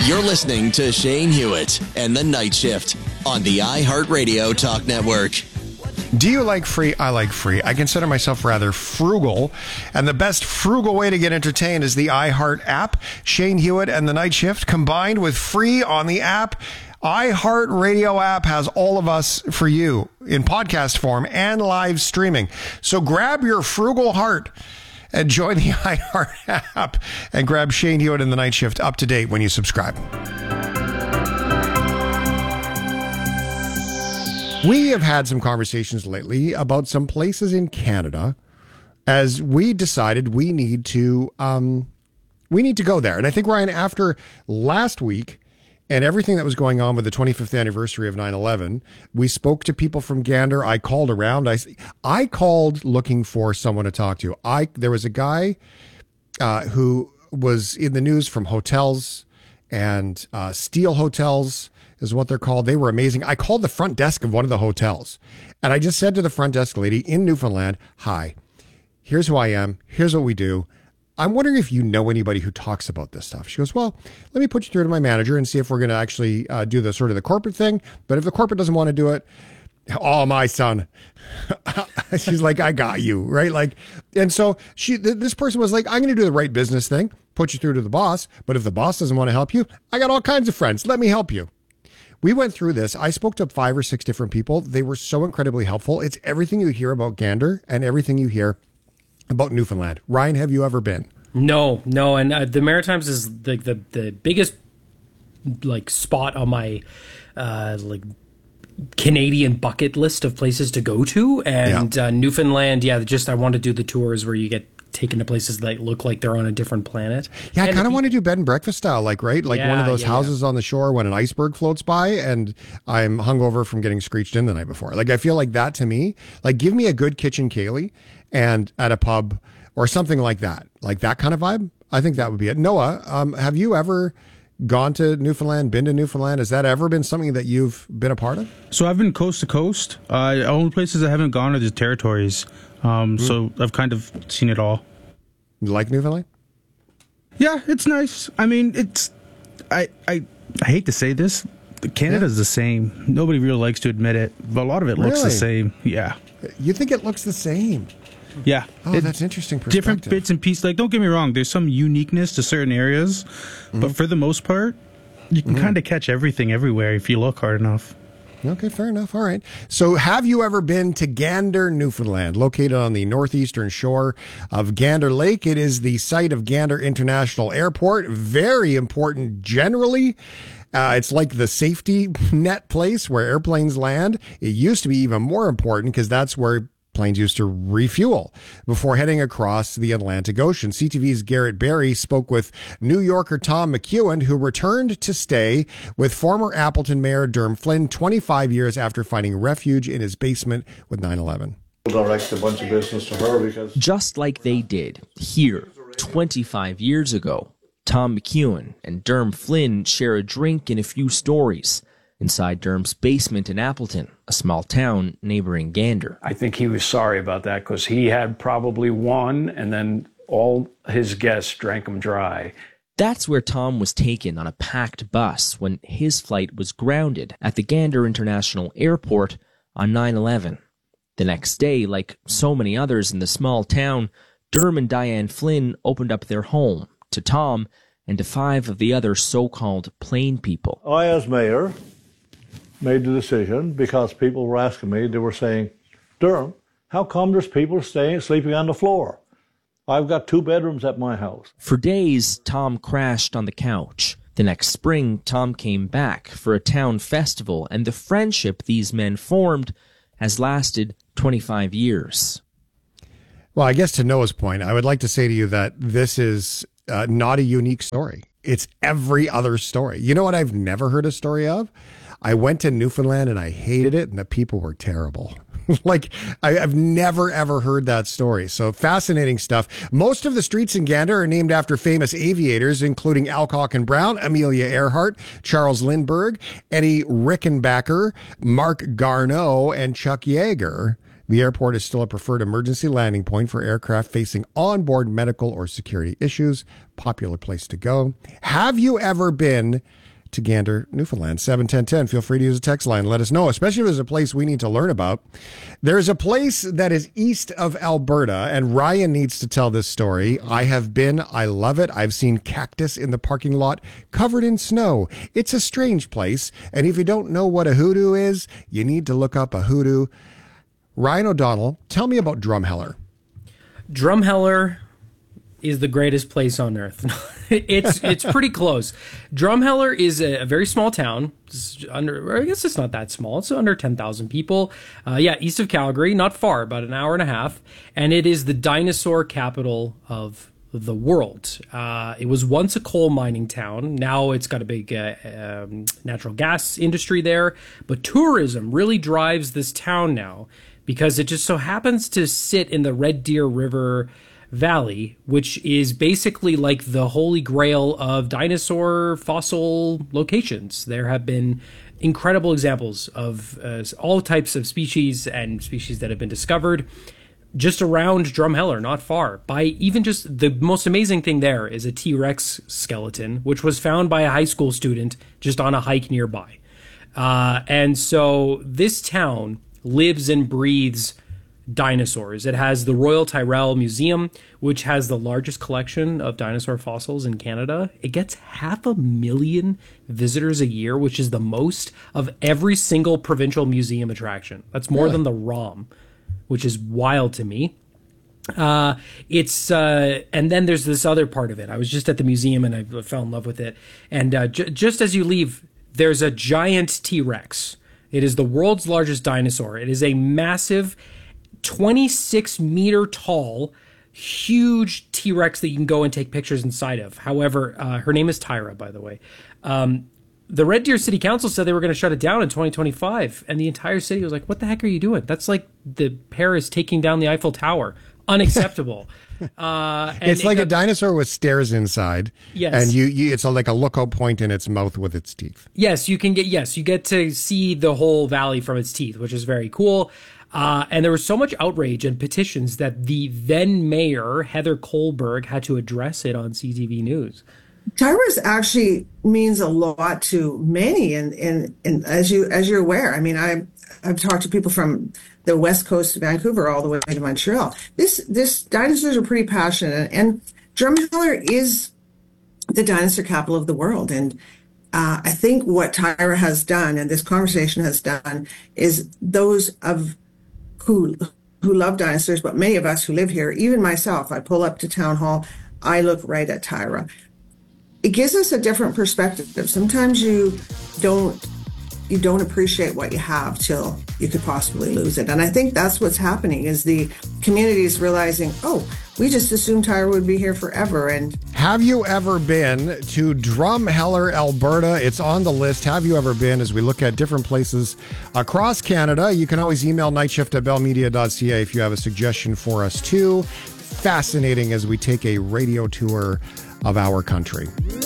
You're listening to Shane Hewitt and The Night Shift on the iHeartRadio Talk Network. Do you like free? I like free. I consider myself rather frugal, and the best frugal way to get entertained is the iHeart app. Shane Hewitt and The Night Shift combined with free on the app. iHeartRadio app has all of us for you in podcast form and live streaming. So grab your frugal heart and join the iHeart app and grab Shane Hewitt and The Night Shift up to date when you subscribe. We have had some conversations lately about some places in Canada as we decided we need to go there. And I think, Ryan, after last week and everything that was going on with the 25th anniversary of 9/11, we spoke to people from Gander. I called around. I called looking for someone to talk to. There was a guy who was in the news from hotels and Steel Hotels is what they're called. They were amazing. I called the front desk of one of the hotels and I just said to the front desk lady in Newfoundland, "Hi, here's who I am. Here's what we do. I'm wondering if you know anybody who talks about this stuff." She goes, "Well, let me put you through to my manager and see if we're going to actually do the sort of the corporate thing. But if the corporate doesn't want to do it, oh, my son." She's like, "I got you." Right. Like, and so this person was like, "I'm going to do the right business thing, put you through to the boss. But if the boss doesn't want to help you, I got all kinds of friends. Let me help you." We went through this. I spoke to 5 or 6 different people. They were so incredibly helpful. It's everything you hear about Gander and everything you hear about Newfoundland. Ryan, have you ever been? No. And the Maritimes is the biggest spot on my Canadian bucket list of places to go to. And Newfoundland, I want to do the tours where you get taken to places that look like they're on a different planet. Yeah, I kind of want to do bed and breakfast style, one of those houses on the shore when an iceberg floats by and I'm hungover from getting screeched in the night before. I feel like that to me, give me a good kitchen Kaylee and at a pub or something like that kind of vibe. I think that would be it. Noah, have you ever gone to Newfoundland, been to Newfoundland? Has that ever been something that you've been a part of? So I've been coast to coast. Only places I haven't gone are the territories. So I've kind of seen it all. You like Newfoundland? Yeah, it's nice. I mean, I hate to say this, Canada's the same. Nobody really likes to admit it, but a lot of it looks the same. Yeah. You think it looks the same? Yeah. Oh, that's interesting perspective. Different bits and pieces. Don't get me wrong, there's some uniqueness to certain areas, but for the most part, you can kind of catch everything everywhere if you look hard enough. Okay, fair enough. All right. So have you ever been to Gander, Newfoundland, located on the northeastern shore of Gander Lake? It is the site of Gander International Airport. Very important generally. It's like the safety net place where airplanes land. It used to be even more important because that's where planes used to refuel before heading across the Atlantic Ocean. CTV's Garrett Barry spoke with New Yorker Tom McEwen, who returned to stay with former Appleton Mayor Derm Flynn 25 years after finding refuge in his basement with 9/11. We'll direct a bunch of business to her because... Just like they did here 25 years ago, Tom McEwen and Derm Flynn share a drink and a few stories inside Derm's basement in Appleton, a small town neighboring Gander. I think he was sorry about that because he had probably one and then all his guests drank him dry. That's where Tom was taken on a packed bus when his flight was grounded at the Gander International Airport on 9/11. The next day, like so many others in the small town, Derm and Diane Flynn opened up their home to Tom and to 5 of the other so-called plain people. I, as mayor, made the decision because people were asking me, they were saying, "Derm, how come there's people sleeping on the floor? I've got 2 bedrooms at my house." For days, Tom crashed on the couch. The next spring, Tom came back for a town festival, and the friendship these men formed has lasted 25 years. Well, I guess to Noah's point, I would like to say to you that this is not a unique story. It's every other story. You know what I've never heard a story of? I went to Newfoundland and I hated it and the people were terrible. I've never, ever heard that story. So fascinating stuff. Most of the streets in Gander are named after famous aviators, including Alcock and Brown, Amelia Earhart, Charles Lindbergh, Eddie Rickenbacker, Mark Garneau, and Chuck Yeager. The airport is still a preferred emergency landing point for aircraft facing onboard medical or security issues. Popular place to go. Have you ever been to Gander, Newfoundland? 71010. Feel free to use a text line. Let us know, especially if there's a place we need to learn about. There's a place that is east of Alberta, and Ryan needs to tell this story. I have been. I love it. I've seen cactus in the parking lot covered in snow. It's a strange place, and if you don't know what a hoodoo is, you need to look up a hoodoo. Ryan O'Donnell, tell me about Drumheller. Drumheller is the greatest place on earth. It's pretty close. Drumheller is a very small town. I guess it's not that small. It's under 10,000 people. East of Calgary, not far, about an hour and a half. And it is the dinosaur capital of the world. It was once a coal mining town. Now it's got a big natural gas industry there. But tourism really drives this town now because it just so happens to sit in the Red Deer River Valley, which is basically like the holy grail of dinosaur fossil locations. There have been incredible examples of all types of species and species that have been discovered just around Drumheller, not far. By even just the most amazing thing there is a T-Rex skeleton, which was found by a high school student just on a hike nearby. And so this town lives and breathes dinosaurs. It has the Royal Tyrrell Museum, which has the largest collection of dinosaur fossils in Canada. It gets 500,000 visitors a year, which is the most of every single provincial museum attraction. That's more than the ROM, which is wild to me. And then there's this other part of it. I was just at the museum and I fell in love with it. And just as you leave, there's a giant T-Rex. It is the world's largest dinosaur. It is a massive 26-meter tall, huge T-Rex that you can go and take pictures inside of. However, her name is Tyra, by the way. The Red Deer City Council said they were going to shut it down in 2025, and the entire city was like, what the heck are you doing? That's like the Paris taking down the Eiffel Tower. Unacceptable. It's like a dinosaur with stairs inside. Yes. And it's like a lookout point in its mouth with its teeth. Yes, you get to see the whole valley from its teeth, which is very cool. And there was so much outrage and petitions that the then mayor, Heather Kohlberg, had to address it on CTV News. Tyra's actually means a lot to many, and as you're aware, I mean, I've talked to people from the west coast of Vancouver all the way to Montreal. This dinosaurs are pretty passionate, and Drumheller is the dinosaur capital of the world. And I think what Tyra has done, and this conversation has done, is those of who love dinosaurs, but many of us who live here, even myself, I pull up to Town Hall, I look right at Tyra. It gives us a different perspective. Sometimes you don't appreciate what you have till you could possibly lose it. And I think that's what's happening, is the community is realizing, oh, we just assumed Tyra would be here forever. And have you ever been to Drumheller, Alberta? It's on the list. Have you ever been? As we look at different places across Canada, you can always email nightshift@bellmedia.ca if you have a suggestion for us too. Fascinating as we take a radio tour of our country.